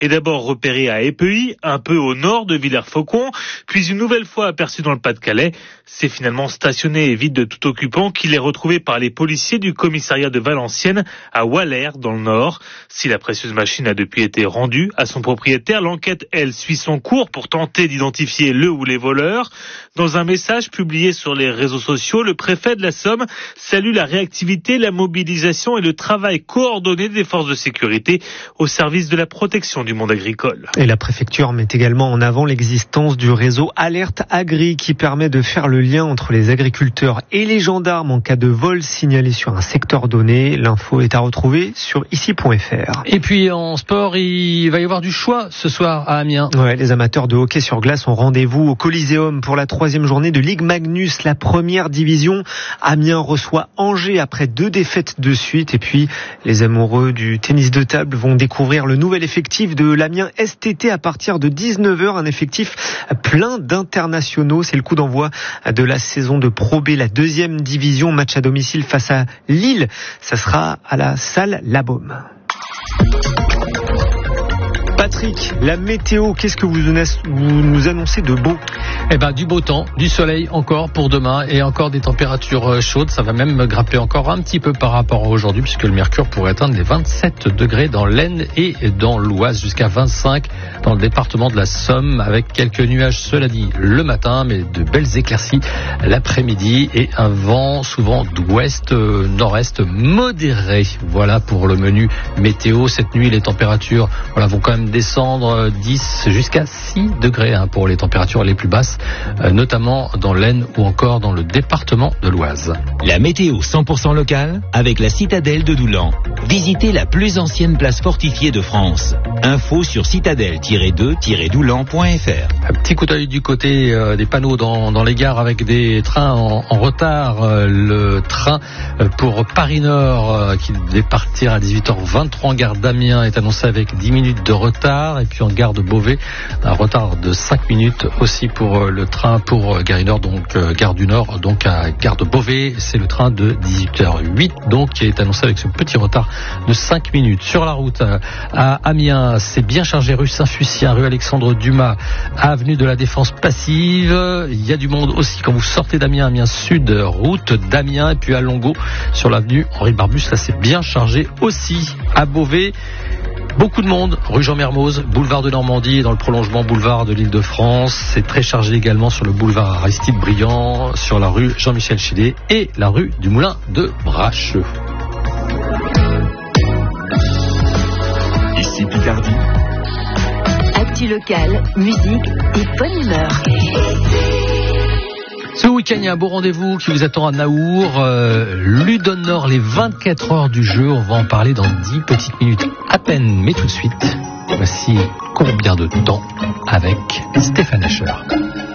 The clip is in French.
est d'abord repéré à Épehy, un peu au nord de Villers-Faucon, puis une nouvelle fois aperçu dans le Pas-de-Calais. C'est finalement stationné et vide de tout occupant qu'il est retrouvé par les policiers du commissariat de Valenciennes à Walers dans le nord. Si la précieuse machine a depuis été rendue à son propriétaire, l'enquête, elle, suit son cours pour tenter d'identifier le ou les voleurs. Dans un message publié sur les réseaux sociaux, le préfet de la Somme salue la réactivité, la mobilisation et le travail coordonné des forces de sécurité au service de la protection du monde agricole. Et la préfecture met également en avant l'existence du réseau Alerte Agri qui permet de faire le lien entre les agriculteurs et les gendarmes en cas de vol signalé sur un secteur donné. L'info est à retrouver sur ici.fr. Et puis en sport, il va y avoir du choix ce soir à Amiens. Ouais, les amateurs de hockey sur glace ont rendez-vous au Coliseum pour la 3e journée de Ligue Magnus, la première division. Amiens reçoit Angers après 2 défaites de suite. Et puis les amoureux du tennis de table vont découvrir le nouvel effectif de l'Amiens STT à partir de 19h. Un effectif plein d'internationaux. C'est le coup d'envoi de la saison de Pro B, la 2e division. Match à domicile face à Lille. Ça sera à la salle La Baume. Patrick, la météo, qu'est-ce que vous nous annoncez de beau ? Eh ben, du beau temps, du soleil encore pour demain et encore des températures chaudes. Ça va même grimper encore un petit peu par rapport à aujourd'hui puisque le mercure pourrait atteindre les 27 degrés dans l'Aisne et dans l'Oise, jusqu'à 25 dans le département de la Somme, avec quelques nuages, cela dit, le matin, mais de belles éclaircies l'après-midi et un vent souvent d'ouest, nord-est modéré. Voilà pour le menu météo. Cette nuit, les températures vont quand même descendre 10 jusqu'à 6 degrés pour les températures les plus basses, notamment dans l'Aisne ou encore dans le département de l'Oise. La météo 100% locale avec la citadelle de Doulan. Visitez la plus ancienne place fortifiée de France. Info sur citadelle-2-doulan.fr. Un petit coup d'œil du côté des panneaux dans les gares avec des trains en retard. Le train pour Paris-Nord qui devait partir à 18h23 en gare d'Amiens est annoncé avec 10 minutes de retard. Et puis en gare de Beauvais, un retard de 5 minutes aussi pour le train pour Gare-du-Nord, donc gare du Nord, donc à gare de Beauvais. C'est le train de 18h08 donc qui est annoncé avec ce petit retard de 5 minutes. Sur la route à Amiens, c'est bien chargé rue Saint-Fucien, rue Alexandre Dumas, avenue de la Défense passive. Il y a du monde aussi quand vous sortez d'Amiens, Amiens Sud, route d'Amiens, et puis à Longo sur l'avenue Henri Barbus, là c'est bien chargé aussi. À Beauvais, beaucoup de monde, rue Jean-Mermoz, boulevard de Normandie et dans le prolongement boulevard de l'Île-de-France. C'est très chargé également sur le boulevard Aristide Briand, sur la rue Jean-Michel Chillet et la rue du Moulin de Bracheux. Ici Picardie. Actu locale, musique et bonne humeur. Ce week-end, il y a un beau rendez-vous qui vous attend à Naour, Ludon Nord, les 24 heures du jeu. On va en parler dans 10 petites minutes à peine, mais tout de suite, voici Combien de temps avec Stéphane Ascher.